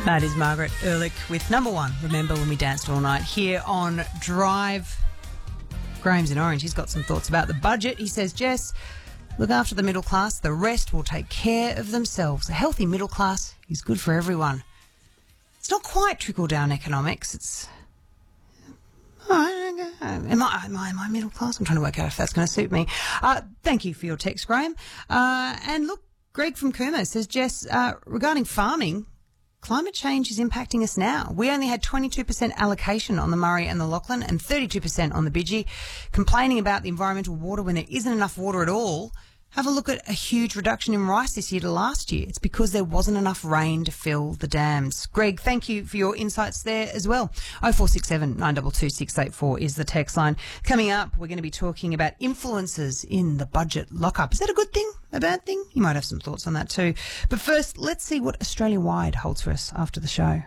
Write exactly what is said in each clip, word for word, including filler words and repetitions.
That is Margaret Ehrlich with number one, Remember When We Danced All Night, here on Drive. Graham's in Orange. He's got some thoughts about the budget. He says, Jess, look after the middle class. The rest will take care of themselves. A healthy middle class is good for everyone. It's not quite trickle-down economics. It's... Am I, am, I, am I middle class? I'm trying to work out if that's going to suit me. Uh, thank you for your text, Graham. Uh, and look, Greg from Cooma says, Jess, uh, regarding farming, climate change is impacting us now. We only had twenty-two percent allocation on the Murray and the Lachlan and thirty-two percent on the Bidgie. Complaining about the environmental water when there isn't enough water at all. Have a look at a huge reduction in rice this year to last year. It's because there wasn't enough rain to fill the dams. Greg, thank you for your insights there as well. oh four six seven, nine two two, six eight four is the text line. Coming up, we're going to be talking about influences in the budget lockup. Is that a good thing? A bad thing? You might have some thoughts on that too. But first, let's see what Australia-wide holds for us after the show.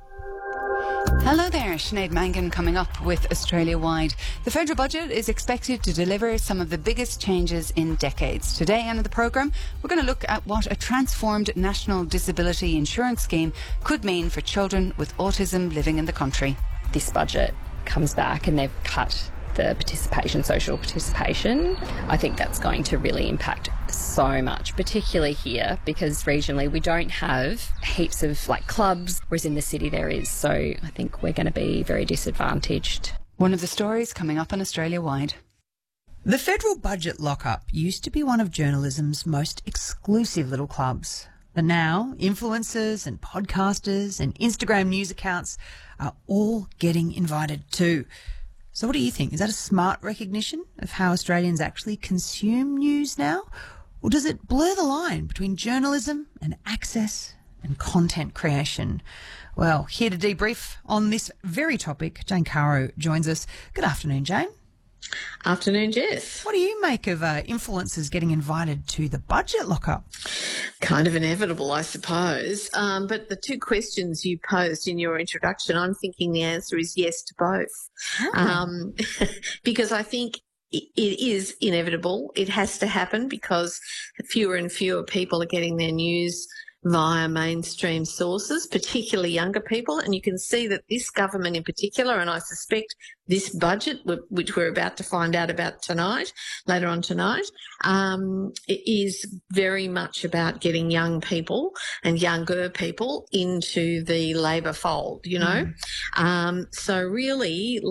Hello there, Sinead Mangan coming up with Australia-wide. The federal budget is expected to deliver some of the biggest changes in decades. Today, end of the programme, we're going to look at what a transformed National Disability Insurance Scheme could mean for children with autism living in the country. This budget comes back and they've cut the participation, social participation. I think that's going to really impact so much, particularly here, because regionally we don't have heaps of like clubs, whereas in the city there is. So I think we're going to be very disadvantaged. One of the stories coming up on Australia-wide. The federal budget lockup used to be one of journalism's most exclusive little clubs. But now influencers and podcasters and Instagram news accounts are all getting invited too. So what do you think? Is that a smart recognition of how Australians actually consume news now? Or does it blur the line between journalism and access and content creation? Well, here to debrief on this very topic, Jane Caro joins us. Good afternoon, Jane. Afternoon, Jess. What do you make of uh, influencers getting invited to the budget lockup? Kind of inevitable, I suppose. Um, but the two questions you posed in your introduction, I'm thinking the answer is yes to both. Oh. Um, because I think it is inevitable. It has to happen because fewer and fewer people are getting their news via mainstream sources, particularly younger people. And you can see that this government in particular, and I suspect this budget, which we're about to find out about tonight, later on tonight, um, is very much about getting young people and younger people into the Labor fold, you know. Mm. Um, so really